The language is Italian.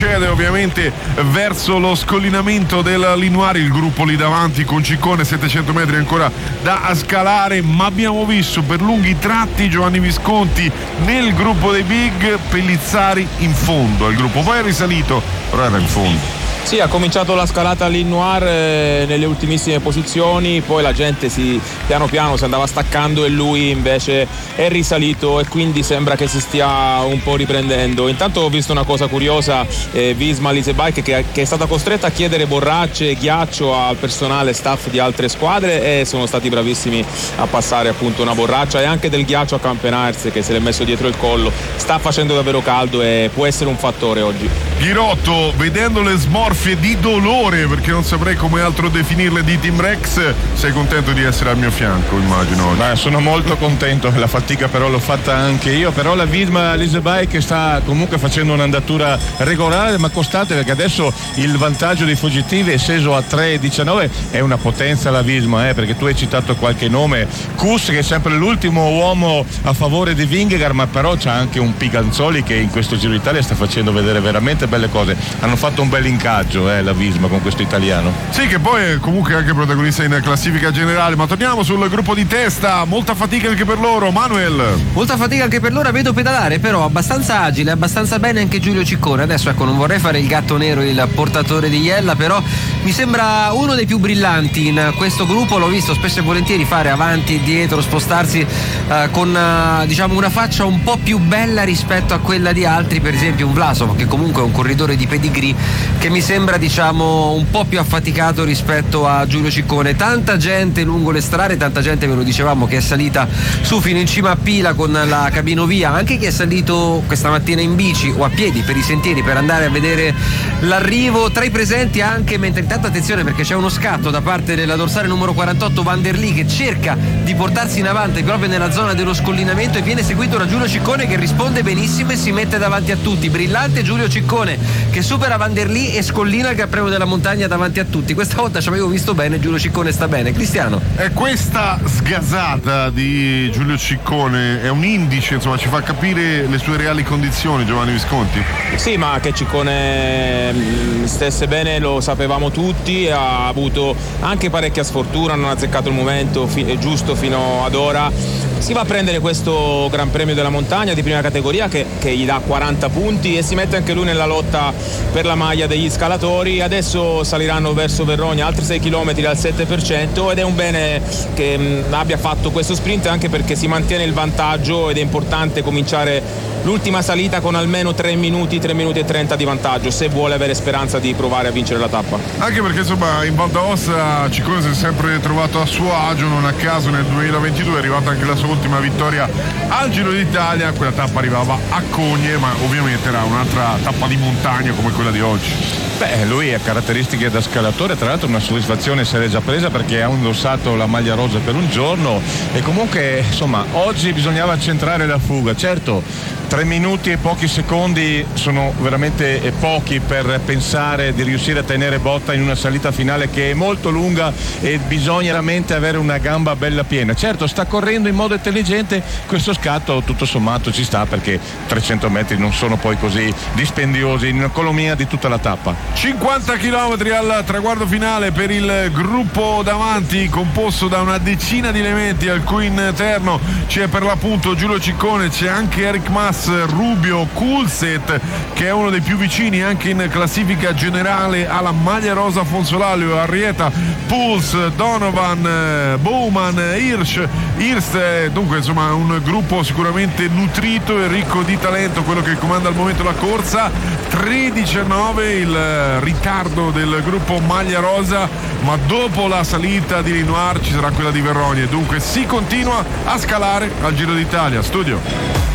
ovviamente verso lo scollinamento del Linoir, il gruppo lì davanti con Ciccone, 700 metri ancora da scalare, ma abbiamo visto per lunghi tratti Giovanni Visconti nel gruppo dei big, Pellizzari in fondo al gruppo, poi è risalito, però era in fondo. Sì, ha cominciato la scalata all'Innoir nelle ultimissime posizioni, poi la gente piano piano si andava staccando e lui invece è risalito e quindi sembra che si stia un po' riprendendo. Intanto ho visto una cosa curiosa, Visma Lease Bike che è stata costretta a chiedere borracce e ghiaccio al personale staff di altre squadre e sono stati bravissimi a passare appunto una borraccia e anche del ghiaccio a Campenaerts che se l'è messo dietro il collo. Sta facendo davvero caldo e può essere un fattore oggi. Ghirotto, vedendo le smorfie di dolore, perché non saprei come altro definirle, di Team Rex, sei contento di essere al mio fianco, immagino oggi. Beh, sono molto contento, la fatica però l'ho fatta anche io, però la Visma Lease Bike sta comunque facendo un'andatura regolare ma costante, perché adesso il vantaggio dei fuggitivi è sceso a 3,19, è una potenza la Visma, perché tu hai citato qualche nome, Kuss che è sempre l'ultimo uomo a favore di Vingegaard, ma però c'è anche un Piganzoli che in questo Giro d'Italia sta facendo vedere veramente belle cose, hanno fatto un bel incaggio la Visma con questo italiano. Sì, che poi è comunque anche protagonista in classifica generale, ma torniamo sul gruppo di testa, molta fatica anche per loro, Manuel. Molta fatica anche per loro, vedo pedalare però abbastanza agile, abbastanza bene anche Giulio Ciccone. Adesso ecco, non vorrei fare il gatto nero, il portatore di Iella, però mi sembra uno dei più brillanti in questo gruppo, l'ho visto spesso e volentieri fare avanti e dietro, spostarsi con diciamo una faccia un po' più bella rispetto a quella di altri, per esempio un Vlasov che comunque è un corridore di pedigree che mi sembra diciamo un po' più affaticato rispetto a Giulio Ciccone. Tanta gente lungo le strade, tanta gente, ve lo dicevamo, che è salita su fino in cima a Pila con la cabinovia, anche chi è salito questa mattina in bici o a piedi per i sentieri per andare a vedere l'arrivo. Tra i presenti anche, mentre intanto attenzione perché c'è uno scatto da parte della dorsale numero 48 Van der Lee che cerca di portarsi in avanti proprio nella zona dello scollinamento e viene seguito da Giulio Ciccone che risponde benissimo e si mette davanti a tutti. Brillante Giulio Ciccone che supera Van der Lee e scollina il Gran Premio della Montagna davanti a tutti. Questa volta ci avevo visto bene, Giulio Ciccone sta bene. Cristiano. E questa sgasata di Giulio Ciccone è un indice, insomma, ci fa capire le sue reali condizioni, Giovanni Visconti. Sì, ma che Ciccone stesse bene lo sapevamo tutti, ha avuto anche parecchia sfortuna, non ha azzeccato il momento giusto fino ad ora. Si va a prendere questo Gran Premio della Montagna di prima categoria che gli dà 40 punti e si mette anche lui nella lotta per la maglia degli scalatori. Adesso saliranno verso Verrogna altri 6 km al 7% ed è un bene che abbia fatto questo sprint anche perché si mantiene il vantaggio ed è importante cominciare l'ultima salita con almeno 3 minuti e 30 di vantaggio se vuole avere speranza di provare a vincere la tappa. Anche perché insomma in Val d'Aosta Ciccone si è sempre trovato a suo agio, non a caso nel 2022 è arrivata anche la sua ultima vittoria al Giro d'Italia, quella tappa arrivava a Cogne ma ovviamente era un'altra tappa di montagna come quella di oggi. Beh, lui ha caratteristiche da scalatore, tra l'altro una soddisfazione se l'è già presa perché ha indossato la maglia rosa per un giorno e comunque insomma oggi bisognava centrare la fuga. Certo, 3 minuti e pochi secondi sono veramente pochi per pensare di riuscire a tenere botta in una salita finale che è molto lunga e bisogna veramente avere una gamba bella piena. Certo, sta correndo in modo intelligente, questo scatto tutto sommato ci sta perché 300 metri non sono poi così dispendiosi in economia di tutta la tappa. 50 km al traguardo finale per il gruppo davanti, composto da una decina di elementi al cui interno c'è per l'appunto Giulio Ciccone, c'è anche Eric Mas, Rubio, Coulset che è uno dei più vicini anche in classifica generale alla maglia rosa, Fonsolalio, Arrieta, Puls, Donovan, Bowman, Hirst, dunque insomma un gruppo sicuramente nutrito e ricco di talento, quello che comanda al momento la corsa. 3:19 il ritardo del gruppo maglia rosa, ma dopo la salita di Linoir ci sarà quella di Verrogna, dunque si continua a scalare al Giro d'Italia. Studio.